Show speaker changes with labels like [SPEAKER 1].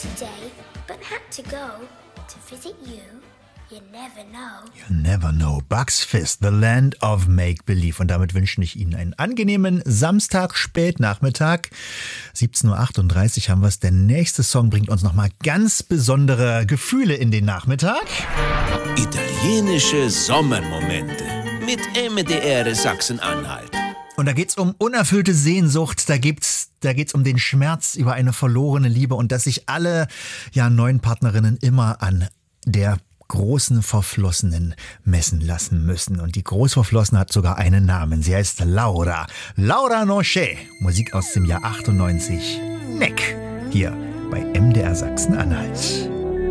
[SPEAKER 1] today, but had to go to visit you. You never know.
[SPEAKER 2] You never know. Bugs Fizz, the land of make-believe. Und damit wünsche ich Ihnen einen angenehmen Samstag, Spätnachmittag. 17.38 Uhr haben wir es. Der nächste Song bringt uns nochmal ganz besondere Gefühle in den Nachmittag.
[SPEAKER 3] Italienische Sommermomente mit MDR Sachsen-Anhalt.
[SPEAKER 2] Und da geht's um unerfüllte Sehnsucht, da geht's um den Schmerz über eine verlorene Liebe und dass sich alle neuen Partnerinnen immer an der großen Verflossenen messen lassen müssen. Und die Großverflossene hat sogar einen Namen. Sie heißt Laura. Laura Noche. Musik aus dem Jahr 98. Neck. Hier bei MDR Sachsen-Anhalt.